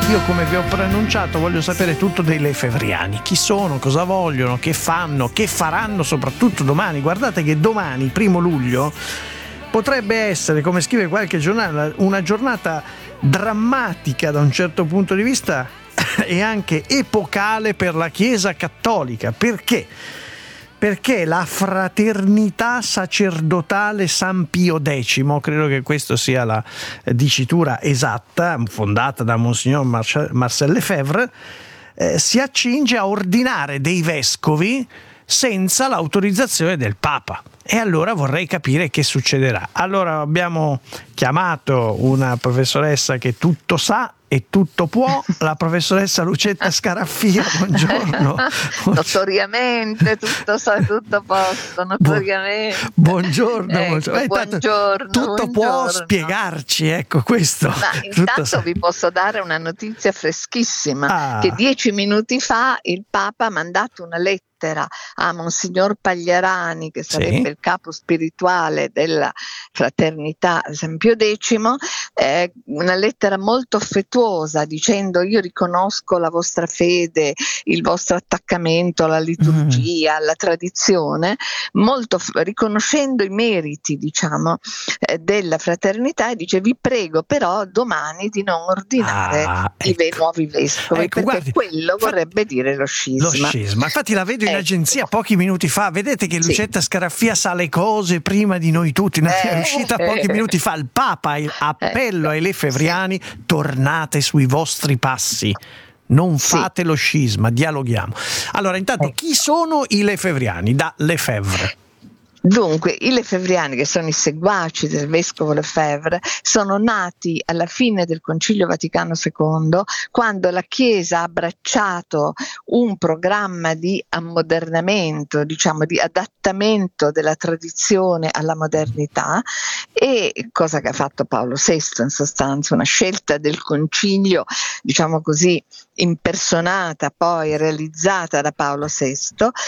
io, come vi ho preannunciato, voglio sapere tutto dei lefebvriani. Chi sono, cosa vogliono, che fanno, che faranno soprattutto domani. Guardate che domani, 1° luglio, potrebbe essere, come scrive qualche giornale, una giornata drammatica da un certo punto di vista e anche epocale per la Chiesa Cattolica. Perché? Perché la fraternità sacerdotale San Pio X, credo che questa sia la dicitura esatta, fondata da Monsignor Marcel Lefebvre, si accinge a ordinare dei vescovi senza l'autorizzazione del Papa. E allora vorrei capire che succederà. Allora abbiamo chiamato una professoressa che tutto sa e tutto può, la professoressa Lucetta Scaraffia. Buongiorno. Notoriamente tutto sa, tutto posto, notoriamente. Buongiorno. Ecco, buongiorno. Tutto buongiorno. Può spiegarci, ecco questo. Ma intanto vi posso dare una notizia freschissima, che 10 minuti fa il Papa ha mandato una lettera a Monsignor Pagliarani, che sarebbe il capo spirituale della Fraternità San Pio X, una lettera molto affettuosa dicendo: io riconosco la vostra fede, il vostro attaccamento alla liturgia, alla tradizione, molto riconoscendo i meriti, diciamo, della fraternità, e dice: vi prego però domani di non ordinare i nuovi vescovi, perché guardi, quello vorrebbe dire lo scisma. Infatti la vedo in agenzia pochi minuti fa, vedete che Lucetta Scaraffia sa le cose prima di noi tutti, è uscita pochi minuti fa. Il Papa appello ai lefebvriani: tornate sui vostri passi, non fate lo scisma, dialoghiamo. Allora, intanto, chi sono i lefebvriani da Lefebvre? Dunque, i lefebvriani, che sono i seguaci del vescovo Lefebvre, sono nati alla fine del Concilio Vaticano II, quando la Chiesa ha abbracciato un programma di ammodernamento, diciamo di adattamento della tradizione alla modernità, e cosa che ha fatto Paolo VI in sostanza, una scelta del Concilio, diciamo così, impersonata, poi realizzata da Paolo VI,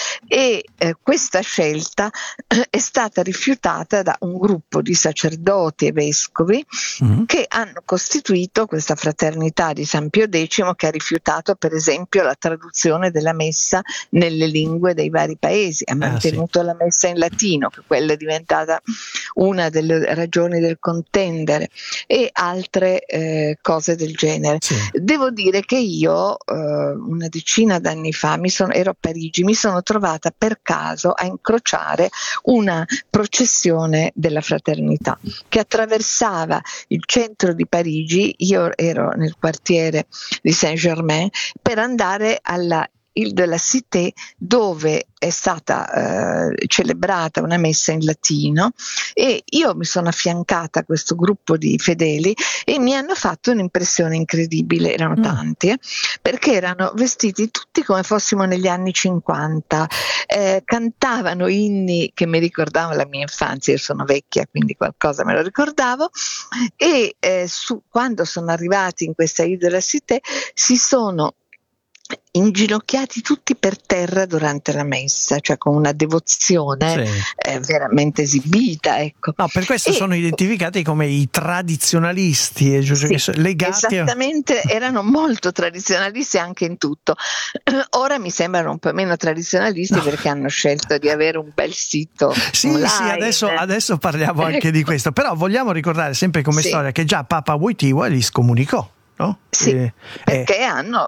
e questa scelta è stata rifiutata da un gruppo di sacerdoti e vescovi che hanno costituito questa fraternità di San Pio X, che ha rifiutato per esempio la traduzione della messa nelle lingue dei vari paesi, ha mantenuto la messa in latino, che quella è diventata una delle ragioni del contendere, e altre cose del genere. Devo dire che io una decina d'anni fa ero a Parigi, mi sono trovata per caso a incrociare una processione della fraternità che attraversava il centro di Parigi. Io ero nel quartiere di Saint-Germain per andare alla Ile de la Cité, dove è stata celebrata una messa in latino, e io mi sono affiancata a questo gruppo di fedeli e mi hanno fatto un'impressione incredibile. Erano tanti, perché erano vestiti tutti come fossimo negli anni 50, cantavano inni che mi ricordavano la mia infanzia. Io sono vecchia, quindi qualcosa me lo ricordavo, e quando sono arrivati in questa Ile de la Cité si sono inginocchiati tutti per terra durante la messa, cioè con una devozione veramente esibita, ecco. No, per questo sono identificati come i tradizionalisti, legati esattamente, erano molto tradizionalisti anche in tutto. Ora mi sembrano un po' meno tradizionalisti, perché hanno scelto di avere un bel sito online. Adesso parliamo anche di questo, però vogliamo ricordare sempre come storia che già Papa Wojtyła li scomunicò. No? Perché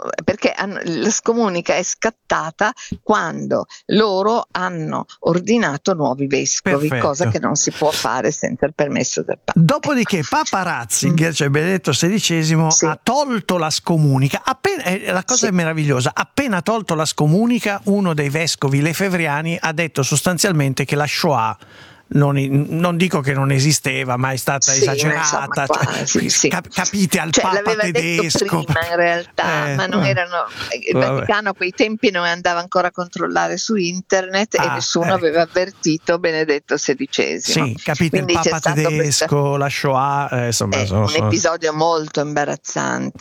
la scomunica è scattata quando loro hanno ordinato nuovi vescovi, cosa che non si può fare senza il permesso del Papa. Dopodiché Papa Ratzinger, cioè Benedetto XVI, ha tolto la scomunica. La cosa è meravigliosa: appena tolto la scomunica, uno dei vescovi lefebvriani ha detto sostanzialmente che la Shoah non dico che non esisteva, ma è stata esagerata, capite, al Papa l'aveva tedesco detto prima in realtà, ma non erano, il Vaticano a quei tempi non andava ancora a controllare su internet, e nessuno aveva avvertito Benedetto XVI. Capite. Quindi il Papa tedesco, la Shoah, insomma, un episodio molto imbarazzante.